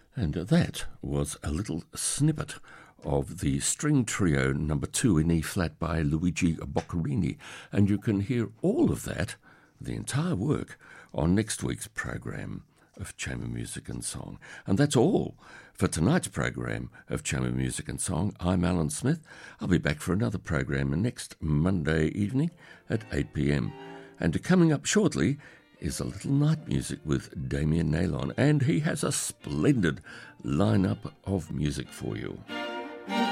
And that was a little snippet of the string trio number 2 in E-flat by Luigi Boccherini. And you can hear all of that, the entire work, on next week's program of Chamber Music and Song. And that's all for tonight's program of Chamber Music and Song. I'm Alan Smith. I'll be back for another program next Monday evening at 8 p.m. And coming up shortly is a little night music with Damien Nailon, and he has a splendid lineup of music for you.